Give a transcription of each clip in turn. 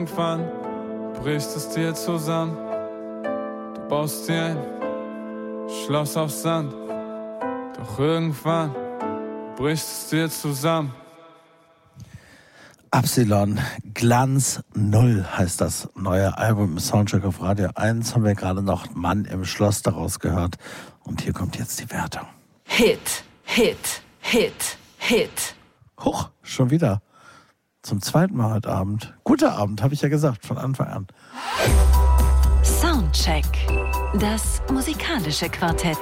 Irgendwann bricht es dir zusammen. Du baust dir ein Schloss aus Sand. Doch irgendwann bricht es dir zusammen. Absilon, Glanz Null heißt das neue Album im Soundcheck auf Radio 1. Haben wir gerade noch Mann im Schloss daraus gehört. Und hier kommt jetzt die Wertung. Hit, Hit, Hit, Hit. Huch, schon wieder. Zum zweiten Mal heute Abend. Guter Abend, habe ich ja gesagt, von Anfang an. Soundcheck, das musikalische Quartett.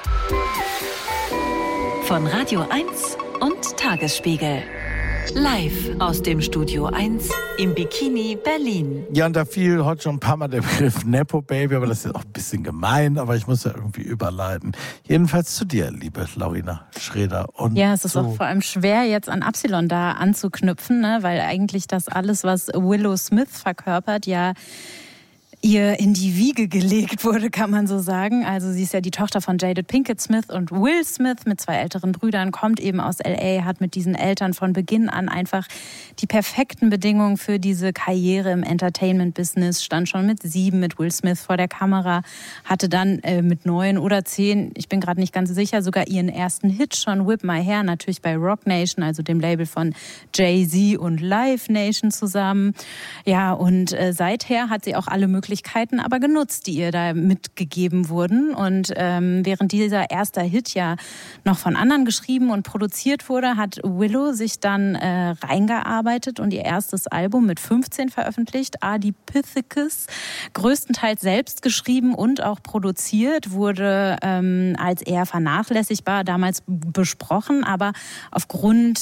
Von Radio 1 und Tagesspiegel. Live aus dem Studio 1 im Bikini Berlin. Ja, und da fiel heute schon ein paar Mal der Begriff Nepo Baby, aber das ist auch ein bisschen gemein, aber ich muss ja irgendwie überleiten. Jedenfalls zu dir, liebe Laurina Schreder. Und ja, es ist auch vor allem schwer, jetzt an Absilon da anzuknüpfen, ne? Weil eigentlich das alles, was Willow Smith verkörpert, ja ihr in die Wiege gelegt wurde, kann man so sagen. Also sie ist ja die Tochter von Jada Pinkett Smith und Will Smith mit 2 älteren Brüdern, kommt eben aus L.A., hat mit diesen Eltern von Beginn an einfach die perfekten Bedingungen für diese Karriere im Entertainment-Business, stand schon mit 7 mit Will Smith vor der Kamera, hatte dann mit 9 oder 10, ich bin gerade nicht ganz sicher, sogar ihren ersten Hit schon, Whip My Hair, natürlich bei Roc Nation, also dem Label von Jay-Z und Live Nation zusammen. Ja, und seither hat sie auch alle Möglichkeiten aber genutzt, die ihr da mitgegeben wurden. Und während dieser erste Hit ja noch von anderen geschrieben und produziert wurde, hat Willow sich dann reingearbeitet und ihr erstes Album mit 15 veröffentlicht, Adipithecus, größtenteils selbst geschrieben und auch produziert, wurde als eher vernachlässigbar damals besprochen, aber aufgrund,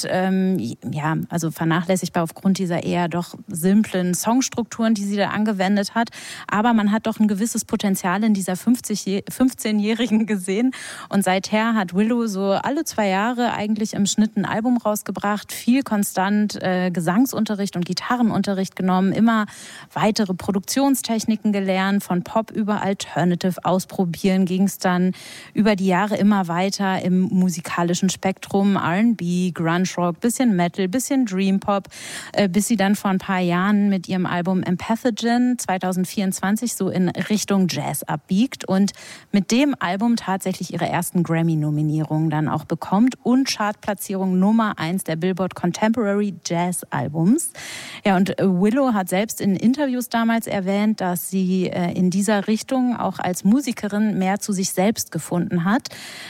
vernachlässigbar aufgrund dieser eher doch simplen Songstrukturen, die sie da angewendet hat. Aber man hat doch ein gewisses Potenzial in dieser 15-Jährigen gesehen. Und seither hat Willow so alle 2 Jahre eigentlich im Schnitt ein Album rausgebracht, viel konstant Gesangsunterricht und Gitarrenunterricht genommen, immer weitere Produktionstechniken gelernt, von Pop über Alternative ausprobieren, ging es dann über die Jahre immer weiter im musikalischen Spektrum, R&B, Grunge Rock, bisschen Metal, bisschen Dream Pop, bis sie dann vor ein paar Jahren mit ihrem Album Empathogen 2024 so in Richtung Jazz abbiegt und mit dem Album tatsächlich ihre ersten Grammy-Nominierungen dann auch bekommt und Chartplatzierung Nummer 1 der Billboard Contemporary Jazz Albums. Ja, und Willow hat selbst in Interviews damals erwähnt, dass sie in dieser Richtung auch als Musikerin mehr zu sich selbst gefunden hat.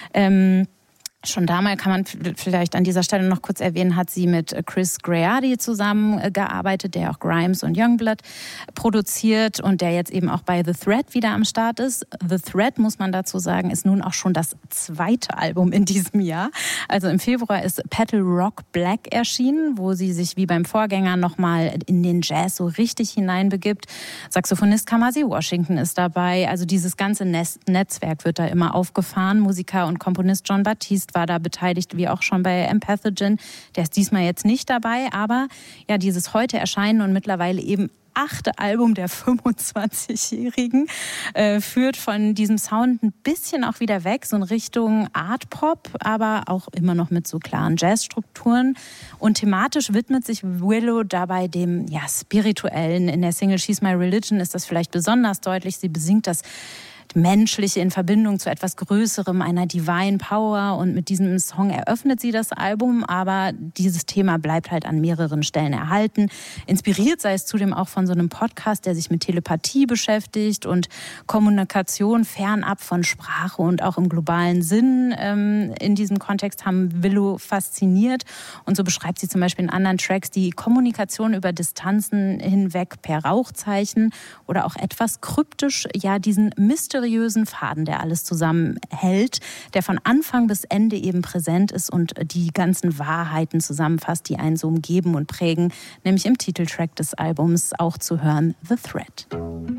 Schon damals kann man vielleicht an dieser Stelle noch kurz erwähnen, hat sie mit Chris Gready zusammengearbeitet, der auch Grimes und Youngblood produziert und der jetzt eben auch bei The Thread wieder am Start ist. The Thread, muss man dazu sagen, ist nun auch schon das 2. Album in diesem Jahr. Also im Februar ist Petal Rock Black erschienen, wo sie sich wie beim Vorgänger nochmal in den Jazz so richtig hineinbegibt. Saxophonist Kamasi Washington ist dabei. Also dieses ganze Netzwerk wird da immer aufgefahren. Musiker und Komponist Jon Batiste war da beteiligt, wie auch schon bei Empathogen. Der ist diesmal jetzt nicht dabei, aber ja, dieses heute erscheinen und mittlerweile eben 8. Album der 25-Jährigen führt von diesem Sound ein bisschen auch wieder weg, so in Richtung Art Pop, aber auch immer noch mit so klaren Jazzstrukturen. Und thematisch widmet sich Willow dabei dem Spirituellen. In der Single She's My Religion ist das vielleicht besonders deutlich. Sie besingt das Menschliche in Verbindung zu etwas Größerem, einer Divine Power, und mit diesem Song eröffnet sie das Album, aber dieses Thema bleibt halt an mehreren Stellen erhalten. Inspiriert sei es zudem auch von so einem Podcast, der sich mit Telepathie beschäftigt und Kommunikation fernab von Sprache und auch im globalen Sinn. In diesem Kontext haben Willow fasziniert, und so beschreibt sie zum Beispiel in anderen Tracks die Kommunikation über Distanzen hinweg per Rauchzeichen oder auch etwas kryptisch, diesen mysteriösen Faden, der alles zusammenhält, der von Anfang bis Ende eben präsent ist und die ganzen Wahrheiten zusammenfasst, die einen so umgeben und prägen, nämlich im Titeltrack des Albums auch zu hören, The Thread.